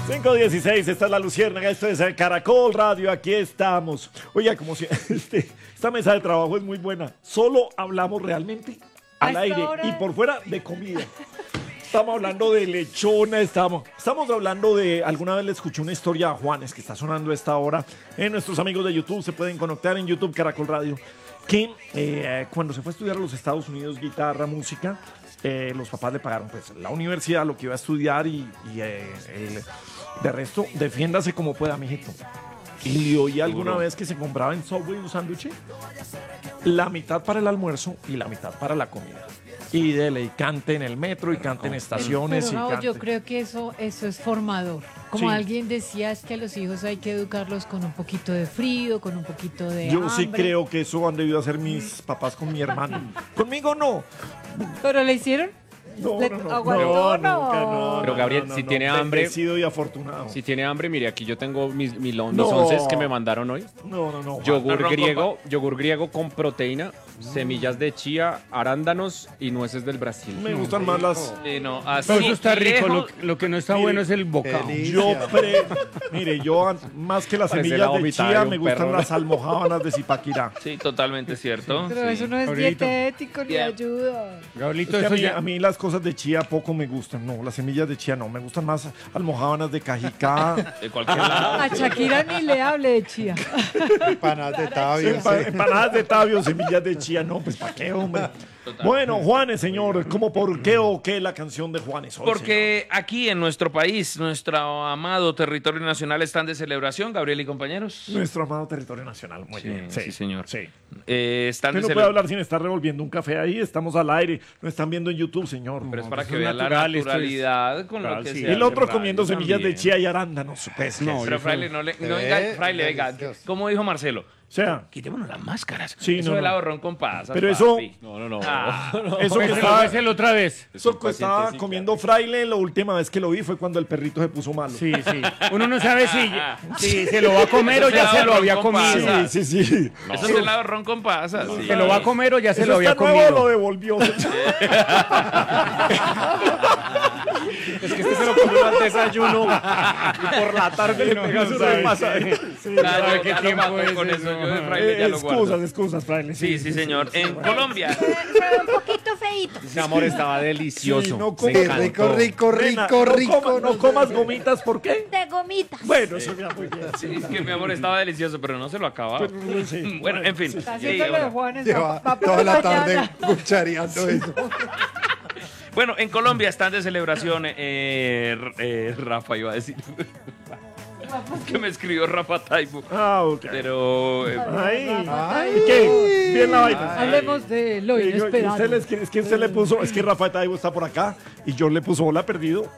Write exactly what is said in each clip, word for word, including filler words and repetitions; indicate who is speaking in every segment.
Speaker 1: cinco dieciséis, esta es La Luciérnaga, esto es Caracol Radio, aquí estamos. Oiga, como si este, esta mesa de trabajo es muy buena. Solo hablamos realmente al aire hora... y por fuera de comida. Estamos hablando de lechona, estamos, estamos hablando de... Alguna vez le escuché una historia a Juanes que está sonando a esta hora. En nuestros amigos de YouTube se pueden conectar en YouTube Caracol Radio. Que eh, cuando se fue a estudiar a los Estados Unidos guitarra, música, eh, los papás le pagaron pues la universidad, lo que iba a estudiar y, y eh, el, de resto, defiéndase como pueda, mijito. Y le oí alguna vez que se compraba en Subway un sándwich, la mitad para el almuerzo y la mitad para la comida. Y dele, y cante en el metro, y cante en estaciones.
Speaker 2: Pero, no,
Speaker 1: y cante.
Speaker 2: Yo creo que eso, eso es formador. Como
Speaker 1: Sí.
Speaker 2: alguien decía, es que a los hijos hay que educarlos con un poquito de frío, con un poquito de
Speaker 1: Yo
Speaker 2: hambre.
Speaker 1: sí creo que eso han debido hacer mis papás con mi hermano. Conmigo no.
Speaker 2: ¿Pero le hicieron?
Speaker 1: No,
Speaker 2: Le-
Speaker 1: no, no,
Speaker 2: aguantó,
Speaker 1: no,
Speaker 2: no.
Speaker 1: nunca, no.
Speaker 3: Pero, Gabriel,
Speaker 1: no, no,
Speaker 3: si
Speaker 1: no,
Speaker 3: tiene
Speaker 1: no.
Speaker 3: hambre-
Speaker 1: Bendecido y afortunado.
Speaker 3: Si tiene hambre, mire, aquí yo tengo mis, mis, mis
Speaker 1: No.
Speaker 3: onces que me mandaron hoy.
Speaker 1: No, no, no.
Speaker 3: Yogur
Speaker 4: Arroz con
Speaker 3: griego, yogur griego con proteína, semillas de chía, arándanos y nueces del Brasil.
Speaker 1: Me gustan más las...
Speaker 4: Sí, no, así,
Speaker 5: Pero eso está rico,
Speaker 4: lejos-
Speaker 5: lo, lo que no está
Speaker 1: Mire,
Speaker 5: bueno es el bocado.
Speaker 1: Yo pre... Mire, yo an- más que las
Speaker 3: Parece la
Speaker 1: semillas de
Speaker 3: vomitada
Speaker 1: chía
Speaker 3: de un
Speaker 1: me gustan
Speaker 3: perro.
Speaker 1: las almojábanas de Zipaquirá.
Speaker 4: Sí, totalmente cierto.
Speaker 2: Pero
Speaker 4: sí.
Speaker 2: eso no es
Speaker 5: Ahorita.
Speaker 2: dietético ni
Speaker 4: Bien.
Speaker 2: ayuda.
Speaker 5: Gabrielito,
Speaker 1: Es que a,
Speaker 5: eso
Speaker 1: mí,
Speaker 5: ya...
Speaker 1: a mí las cosas de chía poco me gustan, no, las semillas de chía no, me gustan más almojábanas de cajicá,
Speaker 4: De cualquier lado.
Speaker 2: A Shakira ni le hable de chía.
Speaker 6: Empanadas de tabio.
Speaker 1: empa- empanadas de tabio, semillas de chía, no, pues ¿para qué, hombre?
Speaker 4: Total.
Speaker 1: Bueno, Juanes, señor, ¿cómo por qué o qué la canción de Juanes hoy,
Speaker 4: Porque aquí en nuestro país, nuestro amado territorio nacional están de celebración, Gabriel y compañeros.
Speaker 1: señor? Nuestro amado territorio nacional, muy
Speaker 4: Sí,
Speaker 1: bien.
Speaker 4: sí, señor.
Speaker 1: Sí.
Speaker 4: Eh, están
Speaker 1: Usted
Speaker 4: de
Speaker 1: no puede
Speaker 4: cele-
Speaker 1: hablar sin estar revolviendo un café ahí, estamos al aire, lo están viendo en YouTube, señor.
Speaker 4: Pero es
Speaker 1: No,
Speaker 4: para
Speaker 5: eso
Speaker 4: que
Speaker 5: es
Speaker 4: vean la
Speaker 5: natural, esto es-
Speaker 4: naturalidad con lo
Speaker 5: Claro,
Speaker 4: que
Speaker 5: sí.
Speaker 4: se
Speaker 1: Y el
Speaker 4: hace.
Speaker 1: otro
Speaker 5: radio
Speaker 1: comiendo semillas de
Speaker 5: también.
Speaker 1: chía y arándanos, pues,
Speaker 5: No,
Speaker 1: que-
Speaker 4: Pero
Speaker 5: yo
Speaker 4: Fraile, no le, no
Speaker 6: Eh,
Speaker 4: venga, Fraile, venga,
Speaker 6: delicioso.
Speaker 4: ¿cómo dijo Marcelo?
Speaker 1: o sea,
Speaker 4: Quitémonos las máscaras.
Speaker 1: Sí,
Speaker 4: eso
Speaker 1: no,
Speaker 4: del
Speaker 1: no.
Speaker 4: ahorrón con pasas.
Speaker 1: Pero eso-
Speaker 4: papi.
Speaker 3: No, no, no.
Speaker 4: Ah,
Speaker 1: eso que
Speaker 5: Muéstrelo,
Speaker 1: estaba...
Speaker 5: muéstrelo otra vez.
Speaker 1: Eso que estaba comiendo fraile, la última vez que lo vi fue cuando el perrito se puso malo.
Speaker 5: Sí, sí. Uno no sabe si, si se lo va a comer o
Speaker 4: Eso
Speaker 5: ya
Speaker 4: se
Speaker 5: se lo
Speaker 4: la
Speaker 5: había
Speaker 4: ahorró con
Speaker 5: comido.
Speaker 4: pasas.
Speaker 1: Sí, sí, sí.
Speaker 4: Eso es el ahorrón con pasas. sí.
Speaker 5: ¿Se lo va a comer o ya se
Speaker 1: Eso
Speaker 5: lo había
Speaker 1: está nuevo, lo
Speaker 5: comido?
Speaker 1: devolvió.
Speaker 3: Es que este se lo comió al desayuno y por la tarde le pega su
Speaker 5: sabe,
Speaker 3: repasada.
Speaker 1: Sí,
Speaker 4: Claro,
Speaker 5: ¿Sabe qué
Speaker 4: ya lo
Speaker 5: tiempo
Speaker 4: mato
Speaker 5: es
Speaker 4: con
Speaker 5: eso?
Speaker 4: eso. Yo de Fraile ya
Speaker 1: Eh,
Speaker 4: lo guardo.
Speaker 1: excusas, excusas, fraile.
Speaker 4: Sí, sí, señor. En Colombia.
Speaker 7: Se ve un poquito feíto.
Speaker 3: Ese amor estaba delicioso.
Speaker 1: Sí, no
Speaker 3: Me
Speaker 1: como-
Speaker 6: Sí,
Speaker 3: encantó.
Speaker 6: rico, rico,
Speaker 1: Nena,
Speaker 6: rico,
Speaker 1: no
Speaker 6: rico.
Speaker 1: coma- no comas gomitas, ¿por qué?
Speaker 7: De gomitas.
Speaker 1: Bueno, eso ya muy bien.
Speaker 4: Sí, es que mi amor estaba delicioso, pero no se lo acababa.
Speaker 1: Pero, sí.
Speaker 4: Bueno, en fin.
Speaker 2: Está
Speaker 4: Sí,
Speaker 2: haciendo lo de
Speaker 4: ahora.
Speaker 2: Juanes.
Speaker 6: Lleva
Speaker 2: va- va por
Speaker 6: toda la tarde
Speaker 2: mañana.
Speaker 6: cuchareando eso.
Speaker 4: Bueno, en Colombia están de celebración. Eh, r- eh, Rafa iba a decir. que me escribió Rafa Taibo.
Speaker 1: Ah, ok.
Speaker 4: Pero. eh,
Speaker 1: Ahí.
Speaker 6: Ay.
Speaker 1: ¿Qué? Bien la vaina.
Speaker 2: Hablemos de lo
Speaker 1: Sí, yo-
Speaker 2: inesperado.
Speaker 1: usted le- es, que, es que usted le puso, es que Rafa Taibo está por acá y yo le puso hola perdido.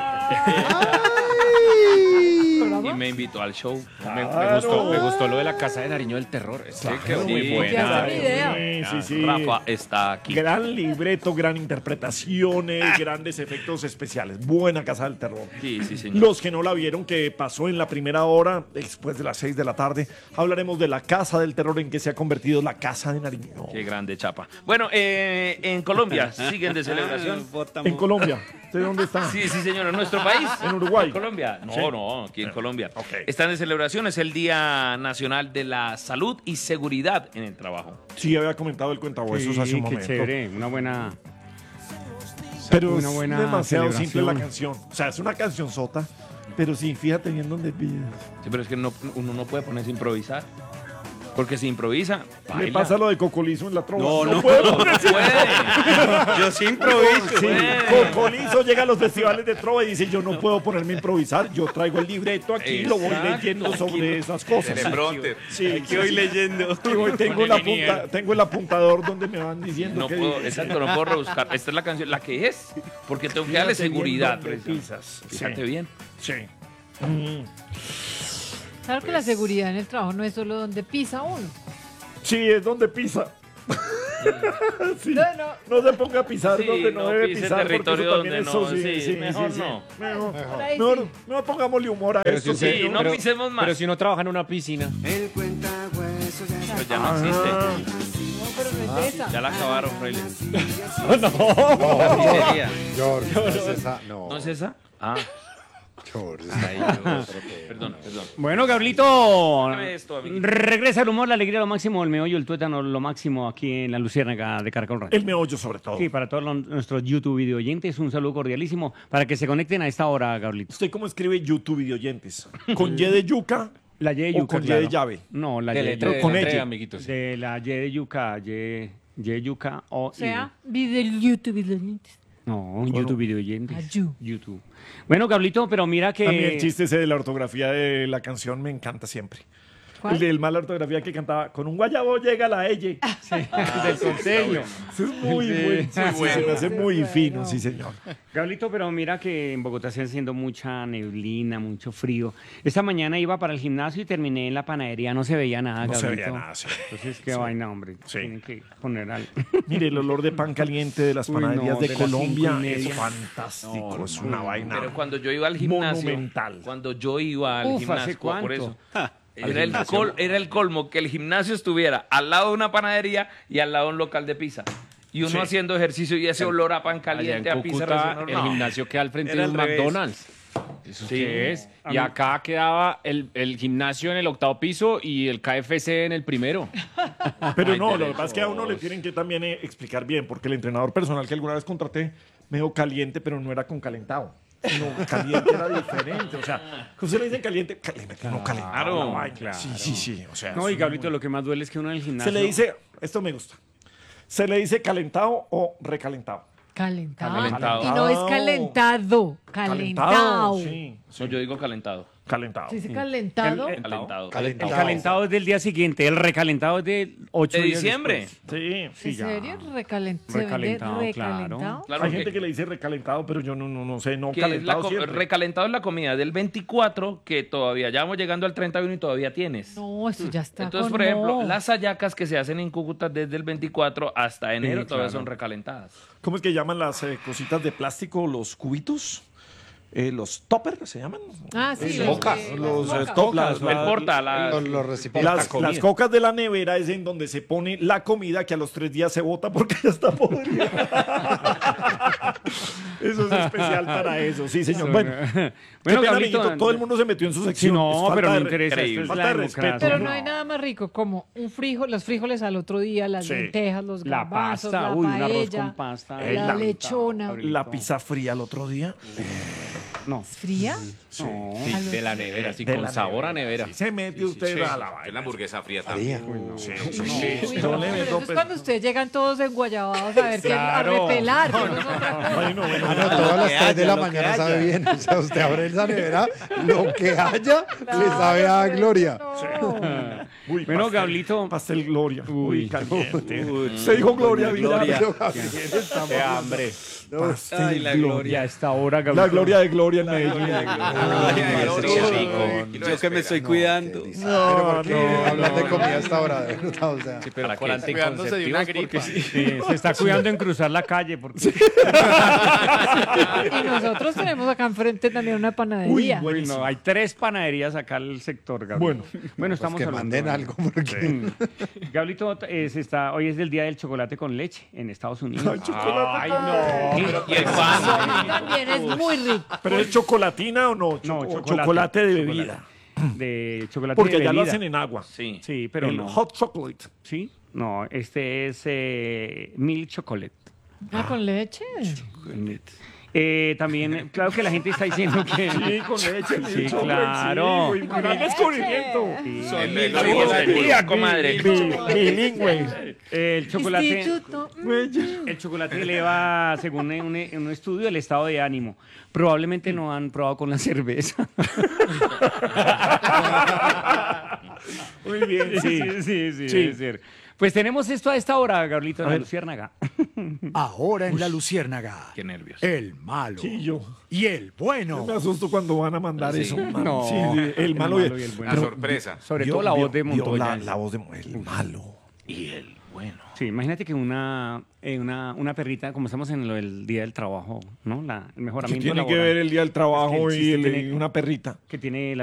Speaker 4: y me invitó al show.
Speaker 3: Me, me gustó, me gustó lo de la Casa de Nariño del Terror. Es que quedó
Speaker 4: sí,
Speaker 3: muy buena.
Speaker 2: ya sé mi idea.
Speaker 1: Sí, sí, sí.
Speaker 4: Rafa está aquí.
Speaker 1: Gran libreto, gran interpretaciones, grandes efectos especiales. Buena Casa del Terror.
Speaker 4: Sí, sí, señor.
Speaker 1: Los que no la vieron, que pasó en la primera hora, después de las seis de la tarde, hablaremos de la Casa del Terror en que se ha convertido la Casa de Nariño.
Speaker 4: Qué grande chapa. Bueno, eh, en Colombia siguen de celebración.
Speaker 1: En Colombia. ¿De dónde está?
Speaker 4: Sí, sí, señor, en nuestro país.
Speaker 1: En Uruguay.
Speaker 4: ¿En Colombia? No,
Speaker 1: Sí.
Speaker 4: no, aquí en Colombia.
Speaker 1: Ok.
Speaker 4: Están de celebración, es el Día Nacional de la Salud y Seguridad en el Trabajo.
Speaker 1: Sí, había comentado el cuentahuesos
Speaker 5: Sí,
Speaker 1: hace un
Speaker 5: qué
Speaker 1: momento.
Speaker 5: chévere. Una buena...
Speaker 1: Pero
Speaker 5: Una
Speaker 1: es
Speaker 5: buena
Speaker 1: demasiado
Speaker 5: celebración.
Speaker 1: simple la canción. O sea, es una canción sota, pero sí, fíjate bien dónde pillas.
Speaker 4: Sí, pero es que no- uno no puede ponerse a improvisar. Porque si improvisa,
Speaker 1: Le
Speaker 4: baila.
Speaker 1: pasa lo de Cocolizo en la trova.
Speaker 4: No, no,
Speaker 1: puede
Speaker 4: no
Speaker 1: ponerse-
Speaker 4: puede.
Speaker 3: Yo sí improviso.
Speaker 1: Sí,
Speaker 4: puede.
Speaker 1: Cocolizo llega a los festivales de trova y dice, yo no puedo ponerme a improvisar, yo traigo el libreto aquí y lo voy
Speaker 4: Exacto.
Speaker 1: leyendo sobre esas cosas.
Speaker 4: Teleprompter.
Speaker 1: Sí,
Speaker 3: Aquí voy leyendo.
Speaker 1: y voy- tengo, la punta- tengo el apuntador donde me van diciendo
Speaker 4: No
Speaker 1: que
Speaker 4: puedo,
Speaker 1: dice.
Speaker 4: exacto, no puedo rebuscar. Esta es la canción, la que es. Porque tengo que darle
Speaker 1: Fíjate bien
Speaker 4: seguridad.
Speaker 1: dónde
Speaker 4: precisamente.
Speaker 1: pisas.
Speaker 4: Fíjate
Speaker 1: Sí.
Speaker 4: bien.
Speaker 1: Sí. Mm.
Speaker 2: Claro que la seguridad en el trabajo no es solo donde pisa uno.
Speaker 1: Sí, es donde pisa. Sí.
Speaker 2: No, no.
Speaker 1: No se ponga a pisar
Speaker 4: Sí,
Speaker 1: donde no,
Speaker 4: no
Speaker 1: debe
Speaker 4: pise
Speaker 1: pisar. porque
Speaker 4: territorio
Speaker 1: eso también
Speaker 4: donde
Speaker 1: eso
Speaker 4: no,
Speaker 1: sí,
Speaker 4: sí,
Speaker 1: sí,
Speaker 4: mejor
Speaker 1: sí,
Speaker 4: no.
Speaker 1: sí. Mejor,
Speaker 2: Por ahí
Speaker 1: mejor,
Speaker 2: sí.
Speaker 1: mejor pongámosle humor a
Speaker 3: Pero
Speaker 1: esto.
Speaker 3: si usted-
Speaker 4: Sí, no
Speaker 3: pero-
Speaker 4: pisemos más.
Speaker 3: Pero si uno trabaja en una piscina.
Speaker 4: Pues ya no existe.
Speaker 2: No, pero no es esa.
Speaker 4: Ya la acabaron, Fraile.
Speaker 6: No, George, no es esa. No.
Speaker 4: ¿No es esa? Ah.
Speaker 6: Chor,
Speaker 4: Perdón, perdón.
Speaker 5: Bueno, Gabrielito,
Speaker 4: Dame esto, amiguito.
Speaker 5: regresa el humor, la alegría, lo máximo, el meollo, el tuétano, lo máximo aquí en la Luciérnaga de Caracol Radio.
Speaker 1: El meollo sobre todo.
Speaker 5: Sí, para todos los- nuestros YouTube video oyentes, un saludo cordialísimo para que se conecten a esta hora, Gabrielito.
Speaker 1: ¿Usted cómo escribe YouTube videoyentes? ¿Con Y de yuca?
Speaker 5: La Y de
Speaker 1: ¿O
Speaker 5: yuca,
Speaker 1: con Y
Speaker 5: claro.
Speaker 1: de llave?
Speaker 5: No, la Y de
Speaker 3: Deletre-
Speaker 5: yuca.
Speaker 1: con
Speaker 3: deletre,
Speaker 1: ella.
Speaker 3: amiguitos. sí.
Speaker 5: De la Y de yuca, Y, Y de yuca o
Speaker 2: O sea, video YouTube, video
Speaker 5: No, YouTube video oyentes.
Speaker 2: Ah, you.
Speaker 5: YouTube. Bueno, Gabrielito, pero mira que...
Speaker 1: A mí el chiste ese de la ortografía de la canción me encanta siempre.
Speaker 2: ¿Cuál?
Speaker 1: El del mala ortografía que cantaba, con un guayabo llega la elle.
Speaker 5: del costeño.
Speaker 1: Eso es muy bueno. Sí, sí, se me hace muy fino, sí, señor.
Speaker 5: Gabrielito, pero mira que en Bogotá está haciendo mucha neblina, mucho frío. Esta mañana iba para el gimnasio y terminé en la panadería, no se veía nada,
Speaker 1: No se
Speaker 5: Gabrielito.
Speaker 1: veía nada, sí.
Speaker 5: Entonces, qué vaina, hombre.
Speaker 1: Sí.
Speaker 5: Tienen que poner algo.
Speaker 1: Mire, el olor de pan caliente de las
Speaker 5: Uy, no,
Speaker 1: panaderías
Speaker 5: de
Speaker 1: de
Speaker 5: las
Speaker 1: Colombia
Speaker 5: cinco y
Speaker 1: es
Speaker 5: media.
Speaker 1: fantástico. Es una vaina.
Speaker 4: Pero cuando yo iba al gimnasio,
Speaker 1: Monumental.
Speaker 4: cuando yo iba al
Speaker 5: Uf,
Speaker 4: gimnasio,
Speaker 5: ¿hace cuánto?
Speaker 4: por eso, era el, col- era el colmo que el gimnasio estuviera al lado de una panadería y al lado de un local de pizza. Y uno
Speaker 1: Sí.
Speaker 4: haciendo ejercicio y ese olor a pan
Speaker 3: Allá
Speaker 4: caliente,
Speaker 3: en
Speaker 4: a pizza
Speaker 3: Cúcuta,
Speaker 4: recién
Speaker 3: el
Speaker 4: horneada.
Speaker 3: gimnasio queda al frente
Speaker 4: Era
Speaker 3: de un
Speaker 4: al revés.
Speaker 3: McDonald's. ¿Eso qué es? Y acá quedaba el, el gimnasio en el octavo piso y el K F C en el primero.
Speaker 1: Pero
Speaker 3: Ay,
Speaker 1: no, lo que
Speaker 3: derechos.
Speaker 1: pasa es que a uno le tienen que también eh, explicar bien, porque el entrenador personal que alguna vez contraté me dijo caliente, pero no era con calentado. No, caliente era diferente. O sea, que usted le dicen caliente, caliente, no calentado.
Speaker 4: Claro,
Speaker 1: la vaina.
Speaker 5: claro.
Speaker 1: Sí, sí, sí. O sea,
Speaker 5: No, y
Speaker 1: es
Speaker 5: Gabrielito,
Speaker 1: muy-
Speaker 5: lo que más duele es que uno en el gimnasio...
Speaker 1: Se le dice, esto me gusta, se le dice calentado o recalentado.
Speaker 2: Calentado.
Speaker 4: Calentado.
Speaker 2: Y no es calentado. Calentado.
Speaker 1: Sí,
Speaker 4: No, yo digo calentado.
Speaker 1: calentado.
Speaker 2: Se dice calentado.
Speaker 5: El- el-
Speaker 4: Calentado.
Speaker 5: El calentado es del día siguiente, el recalentado es de ocho
Speaker 4: ¿De
Speaker 5: días
Speaker 4: diciembre?
Speaker 5: después.
Speaker 1: Sí.
Speaker 5: Sí,
Speaker 2: ¿En
Speaker 5: ya.
Speaker 2: serio? Recalen- ¿Se vende
Speaker 5: Recalentado,
Speaker 2: recalentado?
Speaker 5: claro.
Speaker 4: Claro
Speaker 1: Hay
Speaker 4: que-
Speaker 1: gente que le dice recalentado, pero yo no, no, no sé, no
Speaker 4: que es la
Speaker 1: calentado
Speaker 4: co-
Speaker 1: siempre.
Speaker 4: recalentado es la comida del veinticuatro que todavía ya vamos llegando al treinta y uno y todavía tienes.
Speaker 2: No, eso ya está.
Speaker 4: Entonces,
Speaker 2: con-
Speaker 4: por ejemplo,
Speaker 2: no.
Speaker 4: las hallacas que se hacen en Cúcuta desde el veinticuatro hasta enero
Speaker 5: Sí,
Speaker 4: todavía
Speaker 5: claro.
Speaker 4: son recalentadas.
Speaker 1: ¿Cómo es que llaman las eh, cositas de plástico, los cubitos? Eh, los toppers se llaman.
Speaker 2: Ah, sí.
Speaker 1: Eh,
Speaker 2: los
Speaker 1: cocas,
Speaker 2: de-
Speaker 1: los
Speaker 2: las
Speaker 1: eh,
Speaker 2: cocas.
Speaker 1: top- las-
Speaker 4: El
Speaker 1: la-
Speaker 4: porta, la-
Speaker 6: Los, los recipientes.
Speaker 1: Las, las cocas de la nevera es en donde se pone la comida que a los tres días se bota porque ya está podrida. Eso es especial para eso, sí, señor. Bueno,
Speaker 5: Bueno,
Speaker 1: bueno
Speaker 5: Gabrielito,
Speaker 1: amiguito, todo el mundo se metió en su
Speaker 5: Sí,
Speaker 1: sección. Es
Speaker 5: no,
Speaker 1: falta
Speaker 5: pero
Speaker 1: de
Speaker 5: me
Speaker 1: re-
Speaker 5: interesa. Esto
Speaker 4: Increíble.
Speaker 5: es
Speaker 1: Falta
Speaker 5: la
Speaker 1: de
Speaker 5: democracia.
Speaker 1: respeto.
Speaker 2: Pero no
Speaker 1: No.
Speaker 2: hay nada más rico como un frijol, los frijoles al otro día, las
Speaker 1: Sí.
Speaker 2: lentejas, los
Speaker 5: La
Speaker 2: garbanzos,
Speaker 5: pasta,
Speaker 2: la
Speaker 5: uy, un arroz
Speaker 2: paella,
Speaker 5: con pasta.
Speaker 1: Eh,
Speaker 2: la
Speaker 1: la-
Speaker 2: lechona.
Speaker 1: La pizza fría el otro día.
Speaker 5: No.
Speaker 2: ¿Fría?
Speaker 5: No.
Speaker 3: Sí, de la nevera, sí,
Speaker 1: De
Speaker 3: con
Speaker 1: la
Speaker 3: sabor a nevera.
Speaker 1: Sí, se mete usted a la
Speaker 8: Es
Speaker 1: vaina.
Speaker 8: la hamburguesa fría
Speaker 6: María.
Speaker 8: también.
Speaker 1: Sí,
Speaker 2: Uy,
Speaker 1: sí,
Speaker 2: no,
Speaker 1: sí.
Speaker 2: pero
Speaker 1: Yo le
Speaker 2: eso
Speaker 1: meto,
Speaker 2: es
Speaker 1: pues,
Speaker 2: cuando ustedes llegan todos enguayabados a ver que a
Speaker 5: Claro.
Speaker 2: repelar, que no es otra cosa.
Speaker 1: Bueno, bueno,
Speaker 6: Ah, no,
Speaker 1: bueno.
Speaker 6: todas las
Speaker 3: que
Speaker 6: tres de
Speaker 3: haya,
Speaker 6: la
Speaker 3: lo que
Speaker 6: mañana
Speaker 3: haya.
Speaker 6: sabe bien. O sea, usted abre esa nevera, lo que haya le sabe a Gloria.
Speaker 2: No.
Speaker 1: Uy,
Speaker 5: Bueno,
Speaker 1: pastel-
Speaker 5: Gablito.
Speaker 1: Pastel Gloria. Uy,
Speaker 5: Uy.
Speaker 1: caliente. Usted dijo Gloria, Vidal.
Speaker 3: Qué hambre.
Speaker 1: Pastel
Speaker 3: Ay, la
Speaker 1: Gloria.
Speaker 5: Y a esta hora, Gabrielito.
Speaker 1: La gloria de Gloria en Medellín.
Speaker 8: Yo que me estoy cuidando.
Speaker 6: Pero ¿por qué hablan de comida a esta hora? De verdad, o sea.
Speaker 3: Pero con
Speaker 8: Cuidándose de una
Speaker 3: anticonceptivos, porque
Speaker 8: gripa.
Speaker 5: Sí, se está cuidando en cruzar la calle porque
Speaker 2: Y nosotros tenemos acá enfrente también una panadería.
Speaker 1: Uy,
Speaker 5: Uy, no, hay tres panaderías acá al sector, Gabriel.
Speaker 1: Bueno.
Speaker 5: bueno,
Speaker 6: Pues
Speaker 5: estamos
Speaker 6: que
Speaker 5: hablando.
Speaker 6: manden algo porque
Speaker 5: Gablito, eh, se está, hoy es el día del chocolate con leche en Estados Unidos.
Speaker 1: Ay, chocolate.
Speaker 5: Ay, no.
Speaker 4: Y el pan.
Speaker 2: También es muy rico.
Speaker 1: ¿Pero es chocolatina o no?
Speaker 5: No,
Speaker 1: Choco-
Speaker 5: chocolate.
Speaker 1: chocolate de
Speaker 5: Chocolate.
Speaker 1: bebida.
Speaker 5: De chocolate
Speaker 1: Porque
Speaker 5: de
Speaker 1: ya lo
Speaker 5: bebida.
Speaker 1: hacen en agua.
Speaker 4: Sí.
Speaker 5: Sí, pero
Speaker 1: el
Speaker 5: no.
Speaker 1: hot chocolate.
Speaker 5: Sí, no, este es eh, milk chocolate.
Speaker 2: Ah, con leche.
Speaker 5: Eh, también, claro que la gente está diciendo que...
Speaker 1: Sí, con leche.
Speaker 5: Sí,
Speaker 1: chocolate,
Speaker 5: claro.
Speaker 1: Sí, muy gran descubrimiento.
Speaker 5: Sí.
Speaker 4: El,
Speaker 8: El-
Speaker 4: el,
Speaker 8: el-
Speaker 4: el- el- comadre.
Speaker 1: Bi- Bilingüe.
Speaker 5: El chocolate,
Speaker 2: Instituto.
Speaker 5: el chocolate eleva, según un, un estudio, el estado de ánimo. Probablemente no han probado con la cerveza.
Speaker 1: Muy bien, sí.
Speaker 5: sí, sí, sí,
Speaker 1: Sí.
Speaker 5: debe ser. Pues tenemos esto a esta hora, Gabrielito, en
Speaker 1: A
Speaker 5: la
Speaker 1: ver.
Speaker 5: Luciérnaga.
Speaker 9: Ahora en la Luciérnaga.
Speaker 4: Qué nervios.
Speaker 9: El malo.
Speaker 1: Sí, yo.
Speaker 9: Y el bueno.
Speaker 1: Me asusto cuando van a mandar
Speaker 4: Sí.
Speaker 1: eso. man.
Speaker 5: No.
Speaker 1: Sí, sí, el malo,
Speaker 5: El malo y el bueno.
Speaker 8: La sorpresa.
Speaker 5: Sobre
Speaker 1: Vio-
Speaker 5: todo la
Speaker 1: vio-
Speaker 5: voz de
Speaker 1: vio
Speaker 5: Montoya.
Speaker 1: La, la voz de el malo.
Speaker 4: Y el bueno.
Speaker 5: Sí, imagínate que una, eh, una, una perrita, como estamos en lo del Día del Trabajo, ¿no? La, el
Speaker 1: ¿Qué
Speaker 5: mejoramiento
Speaker 1: tiene que
Speaker 5: laboral,
Speaker 1: ver el día del trabajo
Speaker 5: Es que el
Speaker 1: y
Speaker 5: chiste
Speaker 1: el-
Speaker 5: tiene-
Speaker 1: una perrita?
Speaker 5: que tiene la